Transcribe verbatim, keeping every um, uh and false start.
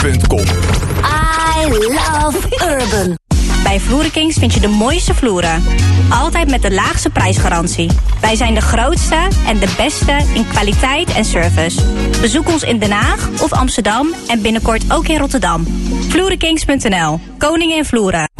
punt com. I love Urban. Bij Vloerenkings vind je de mooiste vloeren. Altijd met de laagste prijsgarantie. Wij zijn de grootste en de beste in kwaliteit en service. Bezoek ons in Den Haag of Amsterdam en binnenkort ook in Rotterdam. Vloerenkings punt n l. Koningen in Vloeren.